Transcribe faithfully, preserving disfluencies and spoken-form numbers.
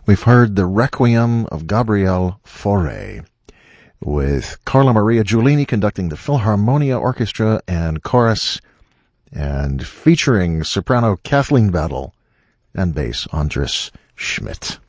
We've heard the Requiem of Gabriel Fauré, with Carla Maria Giulini conducting the Philharmonia Orchestra and Chorus, and featuring soprano Kathleen Battle and bass Andres Schmidt.